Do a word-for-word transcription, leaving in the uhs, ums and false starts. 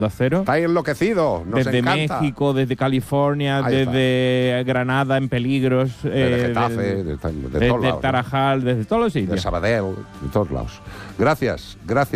Cero. Está enloquecido, nos desde encanta. México, desde California, Ahí desde está. Granada en peligros, desde eh, Getafe, de, de, de, de desde todos lados, Tarajal, ¿no? Desde todos los sitios. De Sabadell, de todos lados. Gracias, gracias.